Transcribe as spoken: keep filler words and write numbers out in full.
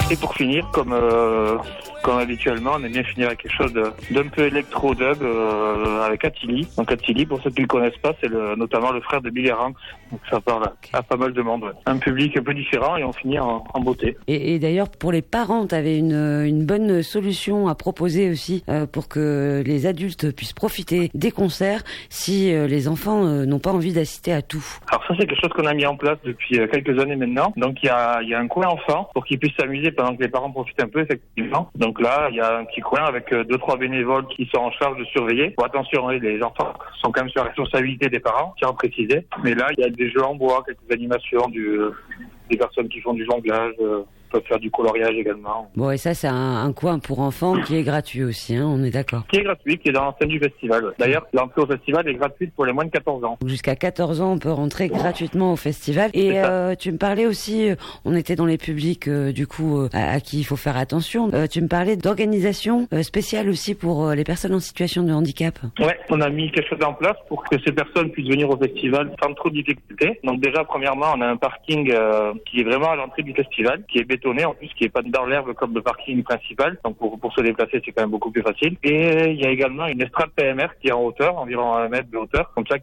Et pour finir, comme, euh, comme habituellement, on aime bien finir avec quelque chose de, d'un peu électro-dub euh, avec Attili. Donc Attili, pour ceux qui ne le connaissent pas, c'est le, notamment le frère de Billy Ranks. Donc ça parle à, à pas mal de monde. Ouais. Un public un peu différent et on finit en, en beauté. Et, et d'ailleurs, pour les parents, tu avais une, une bonne solution à proposer aussi euh, pour que les adultes puissent profiter des concerts si euh, les enfants euh, n'ont pas envie d'assister à tout. Alors ça, c'est quelque chose qu'on a mis en place depuis quelques années maintenant. Donc il y a, il y a un coin enfant pour qu'ils puissent s'amuser pendant que les parents profitent un peu, effectivement. Donc là, il y a un petit coin avec deux, trois bénévoles qui sont en charge de surveiller. Bon, attention, les enfants sont quand même sur la responsabilité des parents, tiens à préciser. Mais là, il y a des jeux en bois, quelques animations, du, des personnes qui font du jonglage, euh, peuvent faire du coloriage également. Bon, et ça, c'est un, un coin pour enfants qui est gratuit aussi, hein, on est d'accord. Qui est gratuit, qui est dans l'enceinte du festival. D'ailleurs, l'entrée au festival est gratuite pour les moins de quatorze ans. Jusqu'à quatorze ans, on peut rentrer gratuitement au festival. Et euh, tu me parlais aussi, on était dans les publics, euh, du coup, euh, à, à qui il faut faire attention. Euh, tu me parlais d'organisation euh, spéciale aussi pour euh, les personnes en situation de handicap. Ouais, on a mis quelque chose en place pour que ces personnes puissent venir au festival sans trop de difficultés. Donc déjà, premièrement, on a un parking euh, qui est vraiment à l'entrée du festival, qui est bétonné en plus, qui est pas dans l'herbe comme le parking principal. Donc pour, pour se déplacer, c'est quand même beaucoup plus facile. Et il y a également une estrade P M R qui est en hauteur, environ un mètre de hauteur, comme ça